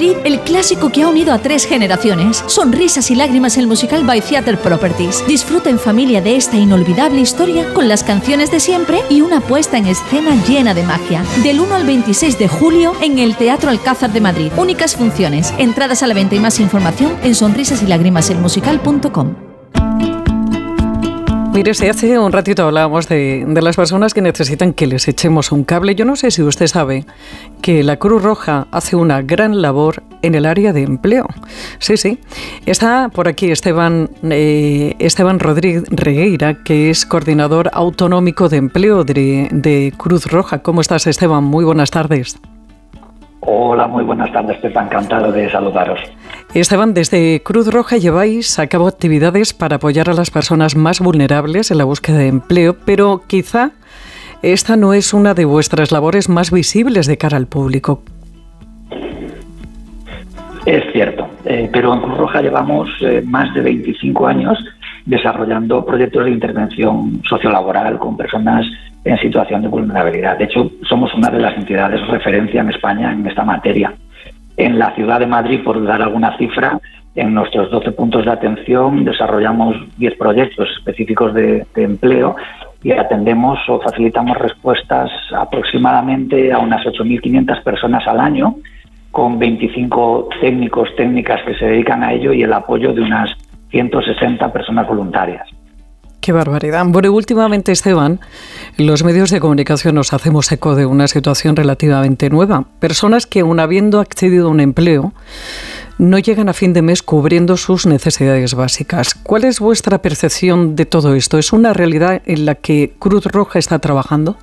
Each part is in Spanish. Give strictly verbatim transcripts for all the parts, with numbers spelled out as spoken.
Madrid, el clásico que ha unido a tres generaciones. Sonrisas y lágrimas, el musical by Theatre Properties. Disfruta en familia de esta inolvidable historia con las canciones de siempre y una puesta en escena llena de magia. Del uno al veintiséis de julio en el Teatro Alcázar de Madrid. Únicas funciones. Entradas a la venta y más información en sonrisas y lágrimas el musical punto com. Mire, si hace un ratito hablábamos de, de las personas que necesitan que les echemos un cable. Yo no sé si usted sabe que la Cruz Roja hace una gran labor en el área de empleo. Sí, sí. Está por aquí Esteban, eh, Esteban Rodríguez Regueira, que es coordinador autonómico de empleo de, de Cruz Roja. ¿Cómo estás, Esteban? Muy buenas tardes. Hola, muy buenas tardes, Pepa. Encantado de saludaros. Esteban, desde Cruz Roja lleváis a cabo actividades para apoyar a las personas más vulnerables en la búsqueda de empleo, pero quizá esta no es una de vuestras labores más visibles de cara al público. Es cierto, eh, pero en Cruz Roja llevamos eh, más de veinticinco años desarrollando proyectos de intervención sociolaboral con personas en situación de vulnerabilidad. De hecho, somos una de las entidades referencia en España en esta materia. En la ciudad de Madrid, por dar alguna cifra, en nuestros doce puntos de atención desarrollamos diez proyectos específicos de, de empleo y atendemos o facilitamos respuestas aproximadamente a unas ocho mil quinientas personas al año, con veinticinco técnicos, técnicas que se dedican a ello y el apoyo de unas ciento sesenta personas voluntarias. ¡Qué barbaridad! Bueno, últimamente, Esteban, los medios de comunicación nos hacemos eco de una situación relativamente nueva. Personas que, aun habiendo accedido a un empleo, no llegan a fin de mes cubriendo sus necesidades básicas. ¿Cuál es vuestra percepción de todo esto? ¿Es una realidad en la que Cruz Roja está trabajando?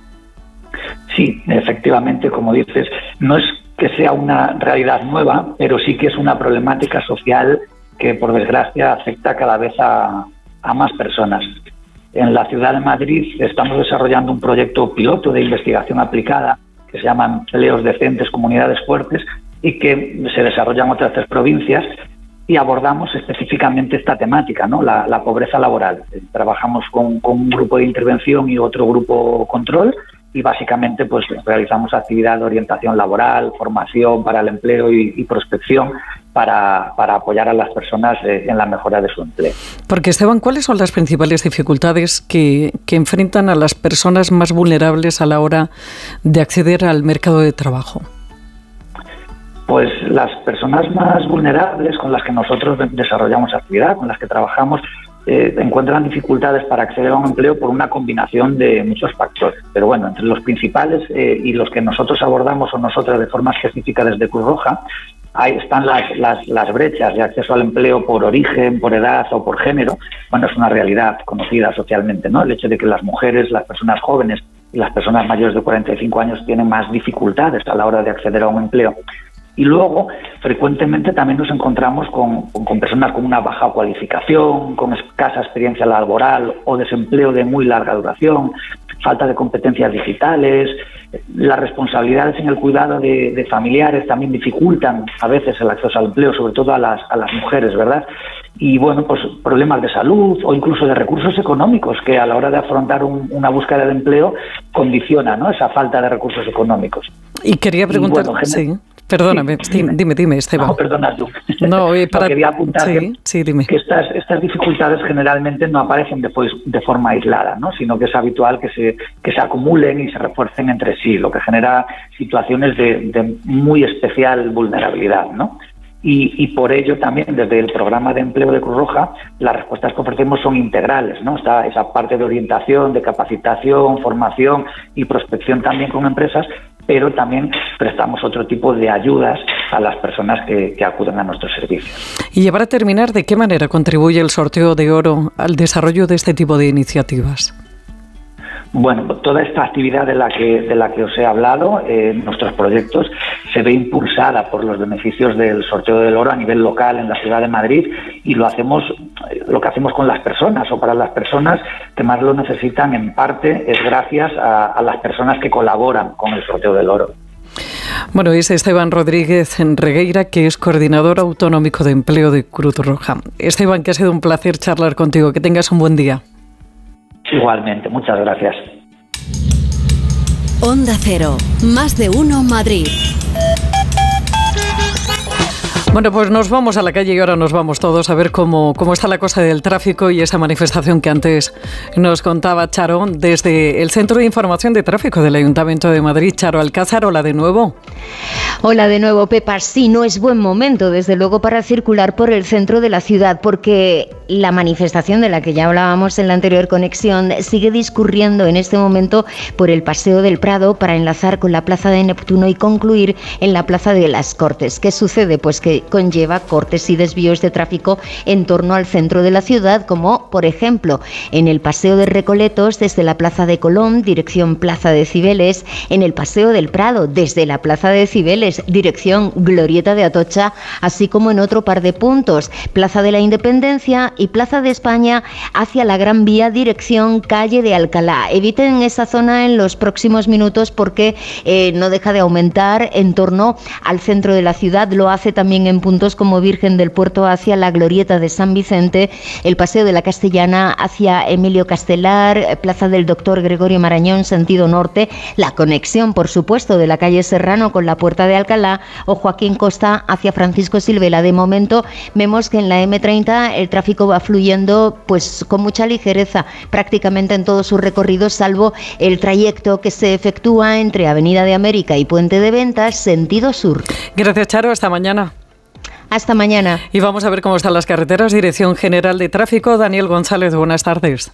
Sí, efectivamente, como dices, no es que sea una realidad nueva, pero sí que es una problemática social que, por desgracia, afecta cada vez a... a más personas. En la ciudad de Madrid estamos desarrollando un proyecto piloto de investigación aplicada que se llama Empleos Decentes, Comunidades Fuertes y que se desarrolla en otras tres provincias y abordamos específicamente esta temática, ¿no? La, la pobreza laboral. Trabajamos con, con un grupo de intervención y otro grupo control y básicamente pues realizamos actividad de orientación laboral, formación para el empleo y, y prospección para, para apoyar a las personas eh, en la mejora de su empleo. Porque, Esteban, ¿cuáles son las principales dificultades que, que enfrentan a las personas más vulnerables a la hora de acceder al mercado de trabajo? Pues las personas más vulnerables con las que nosotros desarrollamos actividad, con las que trabajamos, Eh, encuentran dificultades para acceder a un empleo por una combinación de muchos factores. Pero bueno, entre los principales eh, y los que nosotros abordamos o nosotras de forma específica desde Cruz Roja, ahí están las, las, las brechas de acceso al empleo por origen, por edad o por género. Bueno, es una realidad conocida socialmente, ¿no? El hecho de que las mujeres, las personas jóvenes y las personas mayores de cuarenta y cinco años tienen más dificultades a la hora de acceder a un empleo. Y luego, frecuentemente también nos encontramos con, con, con personas con una baja cualificación, con escasa experiencia laboral o desempleo de muy larga duración, falta de competencias digitales. Las responsabilidades en el cuidado de, de familiares también dificultan a veces el acceso al empleo, sobre todo a las, a las mujeres, ¿verdad? Y bueno, pues problemas de salud o incluso de recursos económicos que a la hora de afrontar un, una búsqueda de empleo condiciona, ¿no?, esa falta de recursos económicos. Y quería preguntar... Y bueno, sí. Perdóname, sí, dime, dime, dime, Esteban. No, perdona tú. No, eh, para... no, quería apuntar sí, que, sí, dime. que estas, estas dificultades generalmente no aparecen después de forma aislada, ¿no?, sino que es habitual que se, que se acumulen y se refuercen entre sí, lo que genera situaciones de, de muy especial vulnerabilidad, ¿no? Y, y por ello también desde el programa de empleo de Cruz Roja las respuestas que ofrecemos son integrales, ¿no? Está esa parte de orientación, de capacitación, formación y prospección también con empresas, pero también prestamos otro tipo de ayudas a las personas que, que acuden a nuestros servicios. Y ya para terminar, ¿de qué manera contribuye el sorteo de oro al desarrollo de este tipo de iniciativas? Bueno, toda esta actividad de la que de la que os he hablado, eh, nuestros proyectos, se ve impulsada por los beneficios del sorteo del oro a nivel local en la ciudad de Madrid y lo hacemos, lo que hacemos con las personas o para las personas que más lo necesitan, en parte es gracias a, a las personas que colaboran con el sorteo del oro. Bueno, es Esteban Rodríguez Regueira, que es coordinador autonómico de empleo de Cruz Roja. Esteban, que ha sido un placer charlar contigo. Que tengas un buen día. Igualmente, muchas gracias. Onda Cero, más de uno Madrid. Bueno, pues nos vamos a la calle y ahora nos vamos todos a ver cómo, cómo está la cosa del tráfico y esa manifestación que antes nos contaba Charo desde el Centro de Información de Tráfico del Ayuntamiento de Madrid. Charo Alcázar, hola de nuevo. Hola de nuevo, Pepa. Sí, no es buen momento, desde luego, para circular por el centro de la ciudad, porque la manifestación de la que ya hablábamos en la anterior conexión sigue discurriendo en este momento por el Paseo del Prado para enlazar con la Plaza de Neptuno y concluir en la Plaza de las Cortes. ¿Qué sucede? Pues que conlleva cortes y desvíos de tráfico en torno al centro de la ciudad, como por ejemplo en el Paseo de Recoletos desde la Plaza de Colón, dirección Plaza de Cibeles, en el Paseo del Prado desde la Plaza de Cibeles, dirección Glorieta de Atocha, así como en otro par de puntos, Plaza de la Independencia y Plaza de España hacia la Gran Vía, dirección Calle de Alcalá. Eviten esa zona en los próximos minutos porque eh, no deja de aumentar en torno al centro de la ciudad. Lo hace también en puntos como Virgen del Puerto hacia la Glorieta de San Vicente, el Paseo de la Castellana hacia Emilio Castelar, Plaza del Doctor Gregorio Marañón, sentido norte, la conexión, por supuesto, de la calle Serrano con la Puerta de Alcalá, o Joaquín Costa hacia Francisco Silvela. De momento vemos que en la eme treinta el tráfico va fluyendo pues con mucha ligereza prácticamente en todo su recorrido, salvo el trayecto que se efectúa entre Avenida de América y Puente de Ventas, sentido sur. Gracias, Charo. Hasta mañana. Hasta mañana. Y vamos a ver cómo están las carreteras. Dirección General de Tráfico, Daniel González, buenas tardes.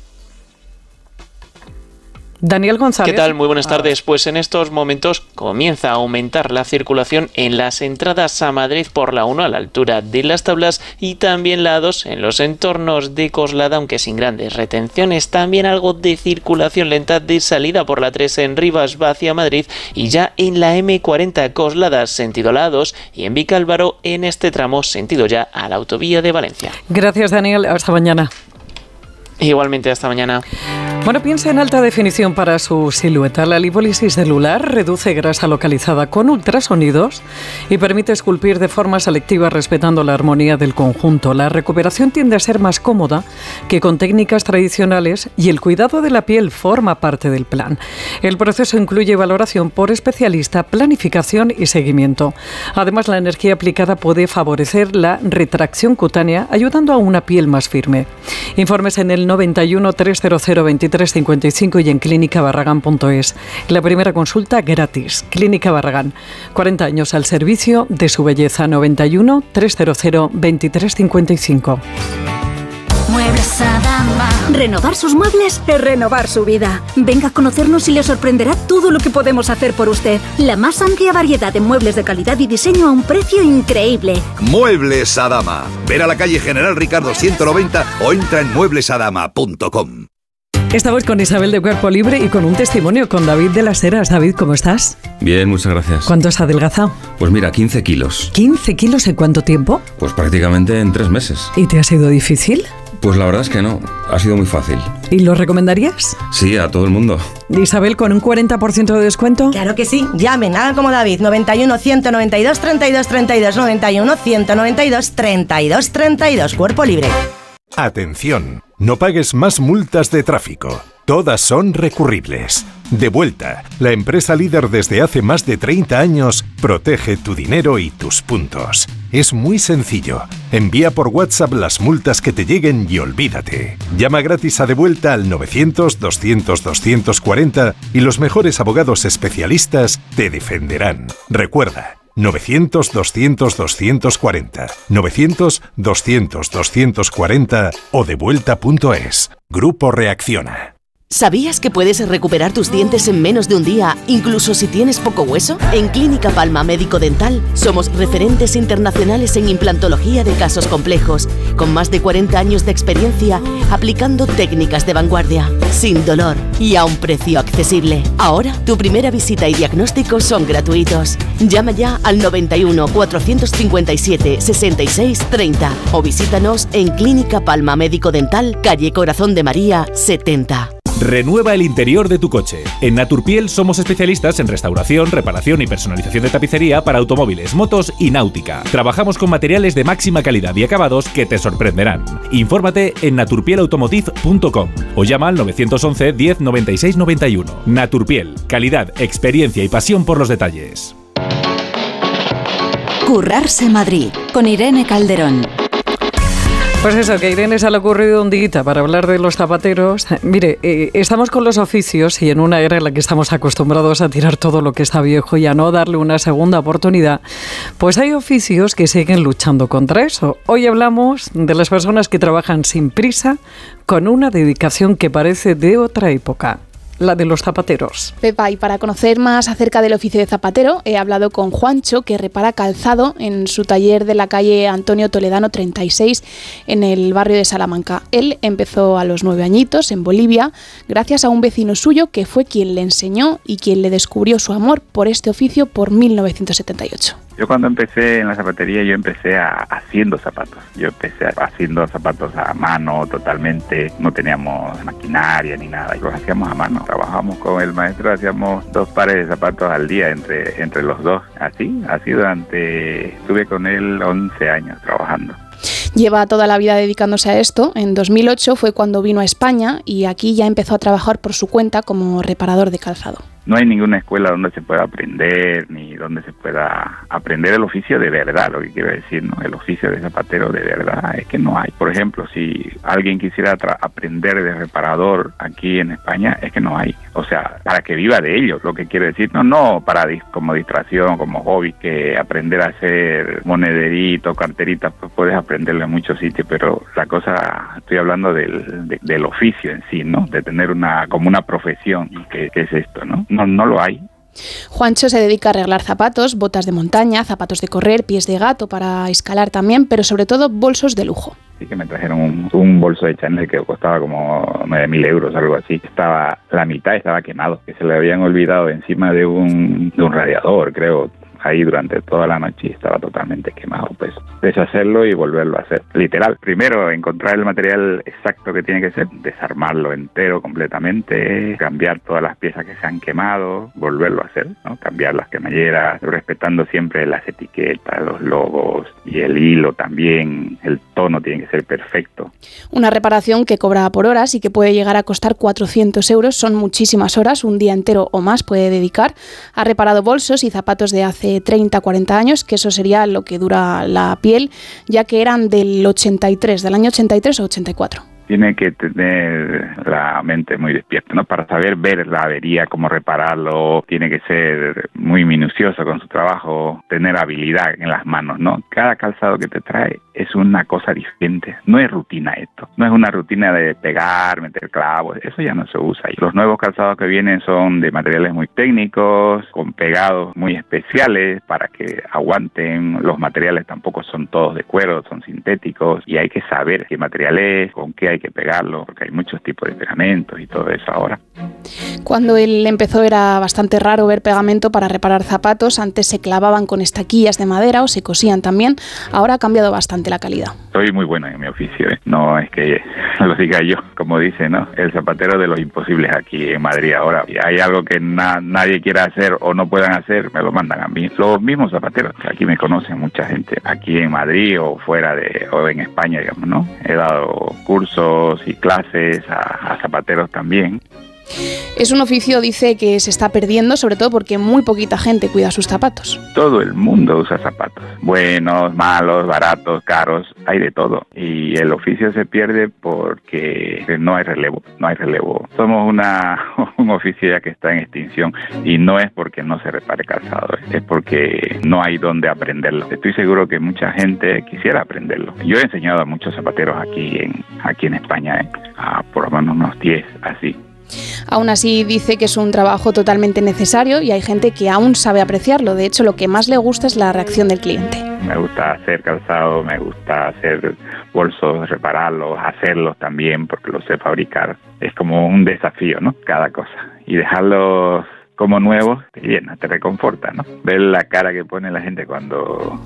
Daniel González. ¿Qué tal? Muy buenas tardes. Pues en estos momentos comienza a aumentar la circulación en las entradas a Madrid por la uno a la altura de Las Tablas y también la dos en los entornos de Coslada, aunque sin grandes retenciones. También algo de circulación lenta de salida por la tres en Rivas va hacia Madrid y ya en la eme cuarenta Coslada sentido la dos y en Vicálvaro en este tramo sentido ya a la autovía de Valencia. Gracias, Daniel. Hasta mañana. Igualmente, hasta mañana. Bueno, piensa en alta definición para su silueta. La lipólisis celular reduce grasa localizada con ultrasonidos y permite esculpir de forma selectiva respetando la armonía del conjunto. La recuperación tiende a ser más cómoda que con técnicas tradicionales y el cuidado de la piel forma parte del plan. El proceso incluye valoración por especialista, planificación y seguimiento. Además, la energía aplicada puede favorecer la retracción cutánea, ayudando a una piel más firme. Informes en el noventa y uno, trescientos veintitrés, cincuenta y cinco y en clínica barragán punto es. La primera consulta gratis. Clínica Barragán. cuarenta años al servicio de su belleza. noventa y uno, trescientos veintitrés, cincuenta y cinco. Muebles Adama. Renovar sus muebles es renovar su vida. Venga a conocernos y le sorprenderá todo lo que podemos hacer por usted. La más amplia variedad de muebles de calidad y diseño a un precio increíble. Muebles Adama. Ven a la calle General Ricardo ciento noventa o entra en muebles adama punto com. Estamos con Isabel de Cuerpo Libre y con un testimonio con David de las Heras. David, ¿cómo estás? Bien, muchas gracias. ¿Cuánto has adelgazado? Pues mira, quince kilos. ¿quince kilos en cuánto tiempo? Pues prácticamente en tres meses. ¿Y te ha sido difícil? Pues la verdad es que no, ha sido muy fácil. ¿Y lo recomendarías? Sí, a todo el mundo. Isabel, ¿con un cuarenta por ciento de descuento? Claro que sí, llamen, hagan como David, noventa y uno, ciento noventa y dos, treinta y dos, treinta y dos, noventa y uno, ciento noventa y dos, treinta y dos, treinta y dos, Cuerpo Libre. Atención, no pagues más multas de tráfico. Todas son recurribles. Devuelta, la empresa líder desde hace más de treinta años, protege tu dinero y tus puntos. Es muy sencillo. Envía por WhatsApp las multas que te lleguen y olvídate. Llama gratis a Devuelta al novecientos, doscientos, doscientos cuarenta y los mejores abogados especialistas te defenderán. Recuerda, novecientos, doscientos, doscientos cuarenta, novecientos, doscientos, doscientos cuarenta o devuelta punto es. Grupo Reacciona. ¿Sabías que puedes recuperar tus dientes en menos de un día, incluso si tienes poco hueso? En Clínica Palma Médico Dental somos referentes internacionales en implantología de casos complejos, con más de cuarenta años de experiencia aplicando técnicas de vanguardia, sin dolor y a un precio accesible. Ahora, tu primera visita y diagnóstico son gratuitos. Llama ya al noventa y uno, cuatrocientos cincuenta y siete, sesenta y seis, treinta o visítanos en Clínica Palma Médico Dental, calle Corazón de María, setenta. Renueva el interior de tu coche. En Naturpiel somos especialistas en restauración, reparación y personalización de tapicería para automóviles, motos y náutica. Trabajamos con materiales de máxima calidad y acabados que te sorprenderán. Infórmate en naturpiel automotive punto com o llama al novecientos once, diez, noventa y seis, noventa y uno. Naturpiel, calidad, experiencia y pasión por los detalles. Currarse Madrid, con Irene Calderón. Pues eso, que a Irene se le ha ocurrido un día para hablar de los zapateros. Mire, eh, estamos con los oficios y en una era en la que estamos acostumbrados a tirar todo lo que está viejo y a no darle una segunda oportunidad, pues hay oficios que siguen luchando contra eso. Hoy hablamos de las personas que trabajan sin prisa, con una dedicación que parece de otra época. La de los zapateros. Pepa, y para conocer más acerca del oficio de zapatero, he hablado con Juancho, que repara calzado en su taller de la calle Antonio Toledano treinta y seis, en el barrio de Salamanca. Él empezó a los nueve añitos en Bolivia, gracias a un vecino suyo que fue quien le enseñó y quien le descubrió su amor por este oficio por mil novecientos setenta y ocho. Yo cuando empecé en la zapatería, yo empecé a, haciendo zapatos. Yo empecé haciendo zapatos a mano totalmente. No teníamos maquinaria ni nada. Los hacíamos a mano. Trabajamos con el maestro, hacíamos dos pares de zapatos al día entre, entre los dos. Así, así durante... Estuve con él once años trabajando. Lleva toda la vida dedicándose a esto. En dos mil ocho fue cuando vino a España y aquí ya empezó a trabajar por su cuenta como reparador de calzado. No hay ninguna escuela donde se pueda aprender, ni donde se pueda aprender el oficio de verdad, lo que quiero decir, ¿no? El oficio de zapatero de verdad es que no hay. Por ejemplo, si alguien quisiera aprender de reparador aquí en España, es que no hay. O sea, para que viva de ello, lo que quiero decir, no, no para como distracción, como hobby, que aprender a hacer monederito, carteritas, pues puedes aprenderlo en muchos sitios, pero la cosa, estoy hablando del, de, del oficio en sí, ¿no? De tener una, como una profesión, que, que es esto, ¿no? No, no lo hay. Juancho se dedica a arreglar zapatos, botas de montaña, zapatos de correr, pies de gato para escalar también, pero sobre todo bolsos de lujo. Sí, que me trajeron un, un bolso de Chanel que costaba como nueve mil euros, algo así. Estaba, la mitad estaba quemado, que se le habían olvidado encima de un, de un radiador, creo. Ahí durante toda la noche y estaba totalmente quemado, pues deshacerlo y volverlo a hacer, literal. Primero encontrar el material exacto que tiene que ser, desarmarlo entero completamente, cambiar todas las piezas que se han quemado, volverlo a hacer, ¿no? Cambiar las cremalleras, respetando siempre las etiquetas, los logos y el hilo también, el tono tiene que ser perfecto. Una reparación que cobra por horas y que puede llegar a costar cuatrocientos euros, son muchísimas horas, un día entero o más puede dedicar. Ha reparado bolsos y zapatos de hace treinta, cuarenta años, que eso sería lo que dura la piel, ya que eran del ochenta y tres, del año ochenta y tres o ochenta y cuatro. Tiene que tener la mente muy despierta, ¿no? Para saber ver la avería, cómo repararlo, tiene que ser muy minucioso con su trabajo, tener habilidad en las manos, ¿no? Cada calzado que te trae es una cosa diferente, no es rutina esto, no es una rutina de pegar, meter clavos, eso ya no se usa. Y los nuevos calzados que vienen son de materiales muy técnicos, con pegados muy especiales para que aguanten. Los materiales tampoco son todos de cuero, son sintéticos y hay que saber qué material es, con qué hay que pegarlo, porque hay muchos tipos de pegamentos y todo eso ahora. Cuando él empezó era bastante raro ver pegamento para reparar zapatos. Antes se clavaban con estaquillas de madera o se cosían también. Ahora ha cambiado bastante la calidad. Soy muy bueno en mi oficio, ¿eh? No es que lo diga yo, como dice, ¿no? El zapatero de los imposibles aquí en Madrid ahora. Si hay algo que na- nadie quiera hacer o no puedan hacer, me lo mandan a mí. Los mismos zapateros, aquí me conocen mucha gente, aquí en Madrid o fuera de, o en España, digamos, ¿no? He dado cursos y clases a, a zapateros también. Es un oficio, dice, que se está perdiendo, sobre todo porque muy poquita gente cuida sus zapatos. Todo el mundo usa zapatos, buenos, malos, baratos, caros, hay de todo. Y el oficio se pierde porque no hay relevo, no hay relevo. Somos una un oficio ya que está en extinción y no es porque no se repare calzado, es porque no hay donde aprenderlo. Estoy seguro que mucha gente quisiera aprenderlo. Yo he enseñado a muchos zapateros aquí en, aquí en España, ¿eh? A por lo menos unos diez, así. Aún así dice que es un trabajo totalmente necesario y hay gente que aún sabe apreciarlo. De hecho, lo que más le gusta es la reacción del cliente. Me gusta hacer calzado, me gusta hacer bolsos, repararlos, hacerlos también porque los sé fabricar. Es como un desafío, ¿no? Cada cosa. Y dejarlos como nuevos te llena, te reconforta, ¿no? Ver la cara que pone la gente cuando,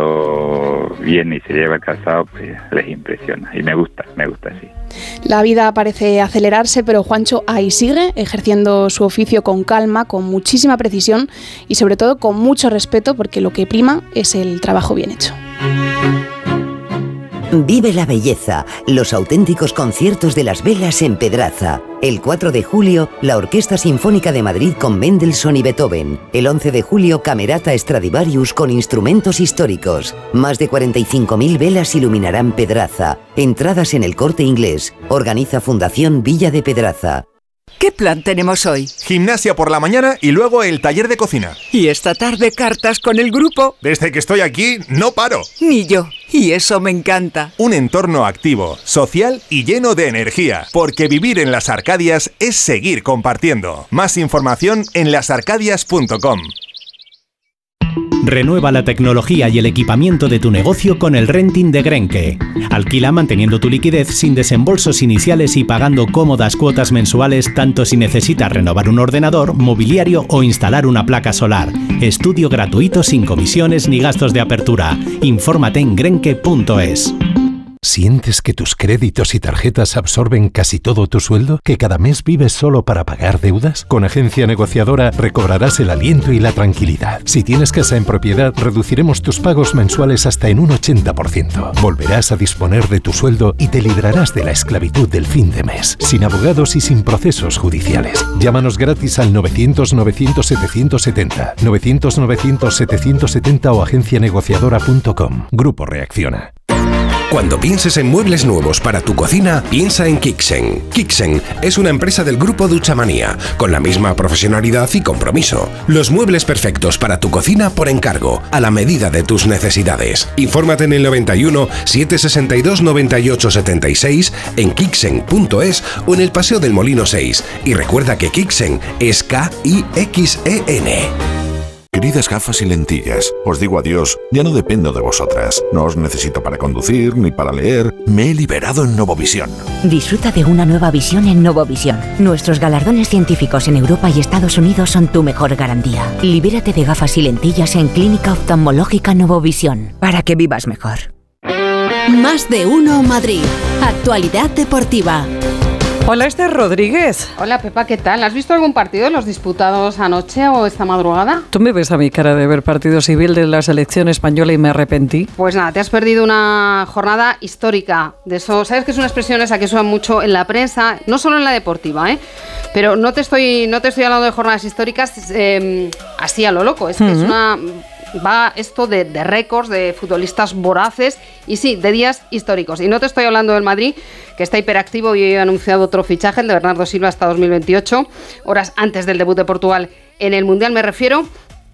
cuando viene y se lleva el calzado, pues les impresiona. Y me gusta, me gusta así. La vida parece acelerarse, pero Juancho ahí sigue, ejerciendo su oficio con calma, con muchísima precisión y sobre todo con mucho respeto, porque lo que prima es el trabajo bien hecho. Vive la belleza, los auténticos conciertos de las velas en Pedraza. El cuatro de julio, la Orquesta Sinfónica de Madrid con Mendelssohn y Beethoven. El once de julio, Camerata Stradivarius con instrumentos históricos. Más de cuarenta y cinco mil velas iluminarán Pedraza. Entradas en El Corte Inglés. Organiza Fundación Villa de Pedraza. ¿Qué plan tenemos hoy? Gimnasia por la mañana y luego el taller de cocina. Y esta tarde cartas con el grupo. Desde que estoy aquí, no paro. Ni yo. Y eso me encanta. Un entorno activo, social y lleno de energía. Porque vivir en las Arcadias es seguir compartiendo. Más información en las arcadias punto com. Renueva la tecnología y el equipamiento de tu negocio con el renting de Grenke. Alquila manteniendo tu liquidez sin desembolsos iniciales y pagando cómodas cuotas mensuales tanto si necesitas renovar un ordenador, mobiliario o instalar una placa solar. Estudio gratuito sin comisiones ni gastos de apertura. Infórmate en grenke punto es. ¿Sientes que tus créditos y tarjetas absorben casi todo tu sueldo? ¿Que cada mes vives solo para pagar deudas? Con Agencia Negociadora recobrarás el aliento y la tranquilidad. Si tienes casa en propiedad, reduciremos tus pagos mensuales hasta en un ochenta por ciento. Volverás a disponer de tu sueldo y te librarás de la esclavitud del fin de mes, sin abogados y sin procesos judiciales. Llámanos gratis al novecientos novecientos setecientos setenta, novecientos novecientos setecientos setenta o agencia negociadora punto com. Grupo Reacciona. Cuando pienses en muebles nuevos para tu cocina, piensa en Kixen. Kixen es una empresa del grupo Duchamanía, con la misma profesionalidad y compromiso. Los muebles perfectos para tu cocina por encargo, a la medida de tus necesidades. Infórmate en el noventa y uno, setecientos sesenta y dos, noventa y ocho setenta y seis, en kixen punto es o en el Paseo del Molino seis. Y recuerda que Kixen es K I X E N. Queridas gafas y lentillas, os digo adiós, ya no dependo de vosotras. No os necesito para conducir ni para leer. Me he liberado en Novovisión. Disfruta de una nueva visión en Novovisión. Nuestros galardones científicos en Europa y Estados Unidos son tu mejor garantía. Libérate de gafas y lentillas en Clínica Oftalmológica Novovisión, para que vivas mejor. Más de uno Madrid. Actualidad deportiva. Hola, Esther Rodríguez. Hola, Pepa, ¿qué tal? ¿Has visto algún partido de los disputados anoche o esta madrugada? Tú me ves a mi cara de ver partido civil de la selección española y me arrepentí. Pues nada, te has perdido una jornada histórica. De eso, ¿sabes que es una expresión esa que suena mucho en la prensa? No solo en la deportiva, ¿eh? Pero no te estoy, no te estoy hablando de jornadas históricas eh, así a lo loco. Es que uh-huh. es una... Va esto de, de récords, de futbolistas voraces y sí, de días históricos. Y no te estoy hablando del Madrid, que está hiperactivo y hoy ha anunciado otro fichaje, el de Bernardo Silva hasta dos mil veintiocho, horas antes del debut de Portugal en el Mundial. Me refiero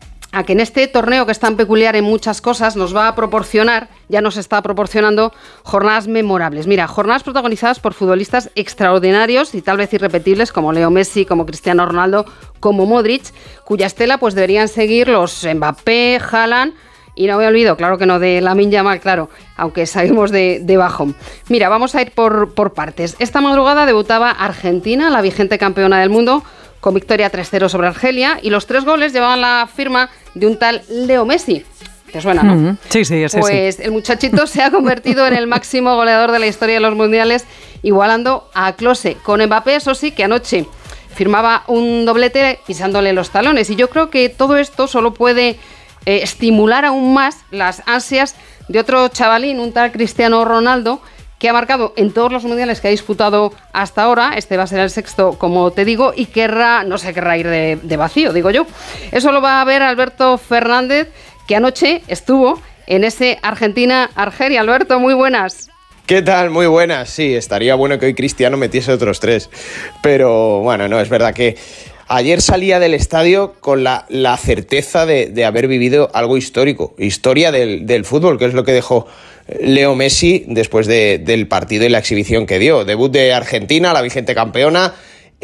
a que en este torneo, que es tan peculiar en muchas cosas, nos va a proporcionar, ya nos está proporcionando, jornadas memorables. Mira, jornadas protagonizadas por futbolistas extraordinarios y tal vez irrepetibles, como Leo Messi, como Cristiano Ronaldo, como Modric, cuya estela pues deberían seguir los Mbappé, Haaland, y no me olvido, claro que no, de Lamine Yamal, claro, aunque salimos de, de bajón. Mira, vamos a ir por, por partes. Esta madrugada debutaba Argentina, la vigente campeona del mundo, con victoria tres cero sobre Argelia, y los tres goles llevaban la firma de un tal Leo Messi. ¿Te suena, no? Mm, sí, sí, es Pues sí. El muchachito se ha convertido en el máximo goleador de la historia de los mundiales, igualando a Klose. Con Mbappé, eso sí, que anoche firmaba un doblete pisándole los talones. Y yo creo que todo esto solo puede eh, estimular aún más las ansias de otro chavalín, un tal Cristiano Ronaldo, que ha marcado en todos los mundiales que ha disputado hasta ahora. Este va a ser el sexto, como te digo, y querrá, no se querrá ir de, de vacío, digo yo. Eso lo va a ver Alberto Fernández, que anoche estuvo en ese Argentina-Argelia. Alberto, muy buenas. ¿Qué tal? Muy buenas. Sí, estaría bueno que hoy Cristiano metiese otros tres. Pero bueno, no, es verdad que ayer salía del estadio con la, la certeza de, de haber vivido algo histórico. Historia del, del fútbol, que es lo que dejó Leo Messi después de, del partido y la exhibición que dio. Debut de Argentina, la vigente campeona,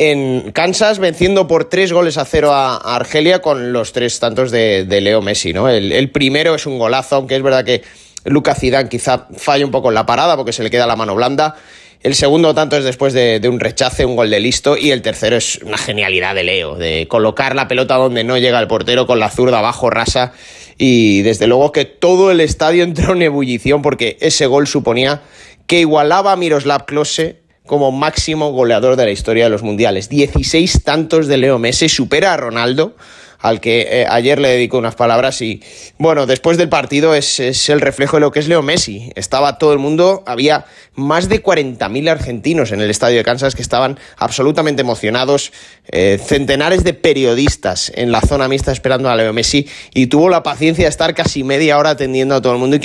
en Kansas, venciendo por tres goles a cero a, a Argelia con los tres tantos de, de Leo Messi, ¿no? El, el primero es un golazo, aunque es verdad que Lucas Zidane quizá falla un poco en la parada porque se le queda la mano blanda. El segundo tanto es después de, de un rechace, un gol de listo, y el tercero es una genialidad de Leo, de colocar la pelota donde no llega el portero con la zurda abajo rasa, y desde luego que todo el estadio entró en ebullición porque ese gol suponía que igualaba a Miroslav Klose como máximo goleador de la historia de los mundiales. dieciséis tantos de Leo Messi, supera a Ronaldo, al que eh, ayer le dedicó unas palabras y, bueno, después del partido es, es el reflejo de lo que es Leo Messi. Estaba todo el mundo, había más de cuarenta mil argentinos en el estadio de Kansas que estaban absolutamente emocionados, eh, centenares de periodistas en la zona mixta esperando a Leo Messi y tuvo la paciencia de estar casi media hora atendiendo a todo el mundo y que